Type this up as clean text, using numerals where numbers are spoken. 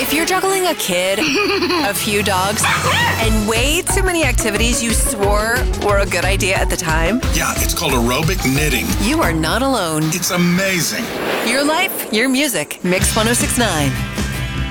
If you're juggling a kid, a few dogs, and way too many activities you swore were a good idea at the time, Yeah, it's called aerobic knitting. you are not alone. It's amazing. Your life, your music. Mix 1069.